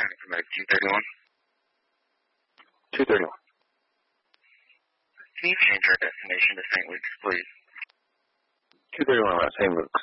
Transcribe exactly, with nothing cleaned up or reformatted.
planning for Med two thirty-one. two thirty-one. Can you change our destination to Saint Luke's, please? two thirty-one, Saint Luke's.